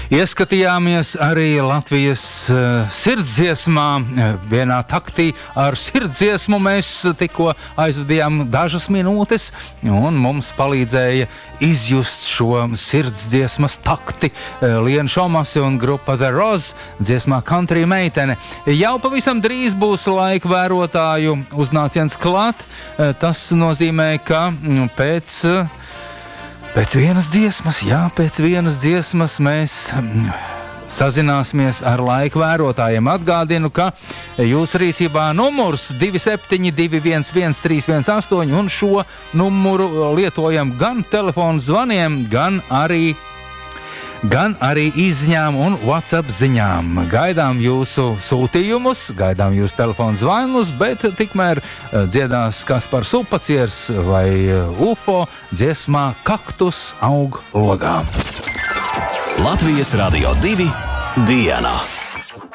Ieskatījāmies arī Latvijas sirdsdziesmā. Vienā taktī ar sirdsdziesmu mēs tikko aizvadījām dažas minūtes, un mums palīdzēja izjust šo sirdsdziesmas takti Liena Šomase un grupa The Roz dziesmā Country meitene. Jau pavisam drīz būs laika vērotāju uznāciens klāt. Tas nozīmē, ka pēc vienas dziesmas mēs sazināsimies ar laika vērotājiem. Atgādinu, ka jūsu rīcībā numurs 27211318 un šo numuru lietojam gan telefonu zvaniem, gan arī izņām un WhatsApp ziņām. Gaidām jūsu sūtījumus, gaidām jūsu telefonu zvanus, bet tikmēr dziedās Kaspars Upaciers vai UFO dziesmā Kaktus aug logā. Latvijas Radio 2 dienā.